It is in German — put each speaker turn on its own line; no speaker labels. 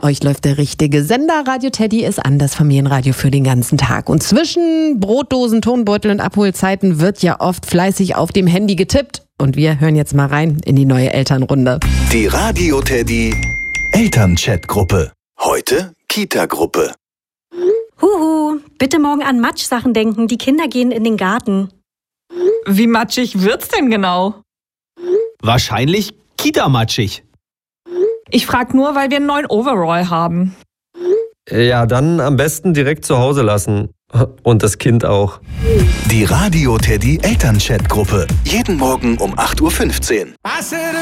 Für euch läuft der richtige Sender. Radio Teddy ist an, das Familienradio für den ganzen Tag. Und zwischen Brotdosen, Tonbeutel und Abholzeiten wird ja oft fleißig auf dem Handy getippt. Und wir hören jetzt mal rein in die neue Elternrunde.
Die Radio Teddy Elternchat-Gruppe. Heute Kita-Gruppe.
Huhu, bitte morgen an Matschsachen denken. Die Kinder gehen in den Garten.
Wie matschig wird's denn genau?
Wahrscheinlich Kita-matschig.
Ich frag nur, weil wir einen neuen Overall haben.
Ja, dann am besten direkt zu Hause lassen. Und das Kind auch.
Die Radio Teddy Elternchat-Gruppe. Jeden Morgen um 8:15 Uhr.